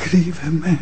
escríbeme.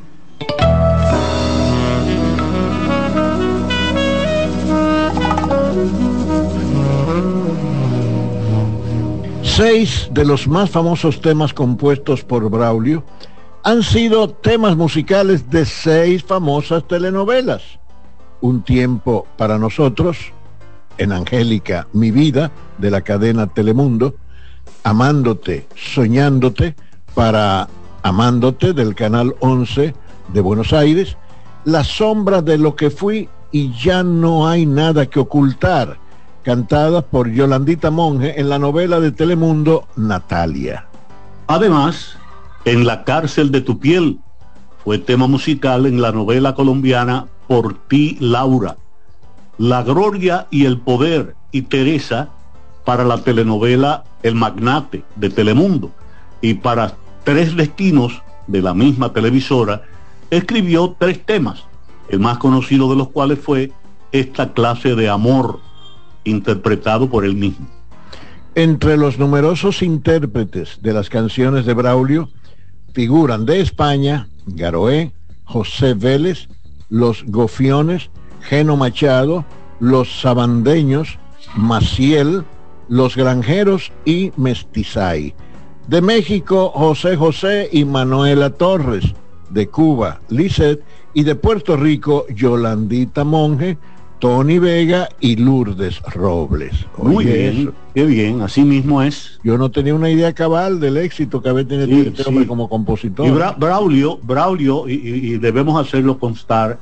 Seis de los más famosos temas compuestos por Braulio han sido temas musicales de 6 famosas telenovelas: Un tiempo para nosotros, en Angélica, mi vida, de la cadena Telemundo; Amándote, soñándote, para Amándote, del canal 11 de Buenos Aires; La sombra de lo que fui y Ya no hay nada que ocultar, cantadas por Yolandita Monge en la novela de Telemundo Natalia. Además, En la cárcel de tu piel fue tema musical en la novela colombiana Por ti, Laura; La gloria y el poder y Teresa para la telenovela El magnate de Telemundo; y para Tres destinos de la misma televisora escribió 3 temas, el más conocido de los cuales fue Esta clase de amor, interpretado por él mismo. Entre los numerosos intérpretes de las canciones de Braulio figuran de España Garoé, José Vélez, Los Gofiones, Geno Machado, Los Sabandeños, Maciel, Los Granjeros y Mestizay. De México, José José y Manuela Torres. De Cuba, Lisette. Y de Puerto Rico, Yolandita Monge, Tony Vega y Lourdes Robles. Muy bien, eso. Qué bien, así mismo es. Yo no tenía una idea cabal del éxito que había tenido este hombre como compositor. Y Braulio, y debemos hacerlo constar,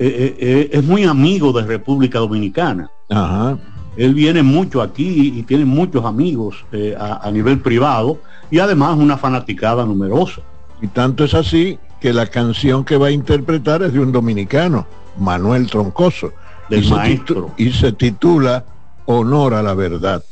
es muy amigo de República Dominicana. Ajá. Él viene mucho aquí y tiene muchos amigos a nivel privado, y además una fanaticada numerosa. Y tanto es así que la canción que va a interpretar es de un dominicano, Manuel Troncoso. Del maestro. Y se titula Honor a la Verdad.